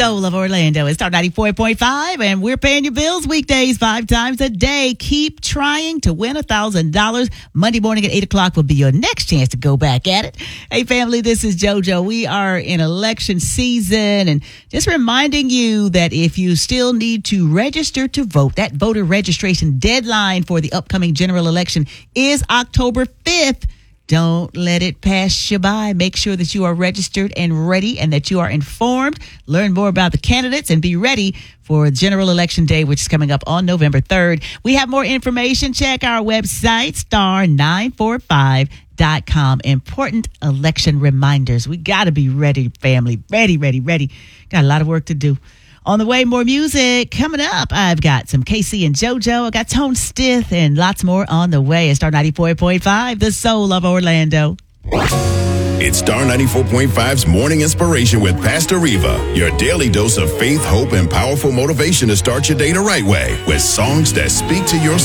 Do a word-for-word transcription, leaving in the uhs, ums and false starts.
soul of Orlando. It's Star ninety-four point five, and we're paying your bills weekdays five times a day. Keep trying to win one thousand dollars. Monday morning at eight o'clock will be your next chance to go back at it. Hey, family, this is JoJo. We are in election season, and just reminding you that if you still need to register to vote, that voter registration deadline for the upcoming general election is October fifth. Don't let it pass you by. Make sure that you are registered and ready and that you are informed. Learn more about the candidates and be ready for General Election Day, which is coming up on November third. We have more information. Check our website, star nine four five dot com. Important election reminders. We got to be ready, family. Ready, ready, ready. Got a lot of work to do. On the way, more music coming up. I've got some K C and JoJo. I got Tone Stith and lots more on the way. It's Star ninety-four point five, the soul of Orlando. It's Star ninety-four point five's Morning Inspiration with Pastor Reva. Your daily dose of faith, hope, and powerful motivation to start your day the right way with songs that speak to your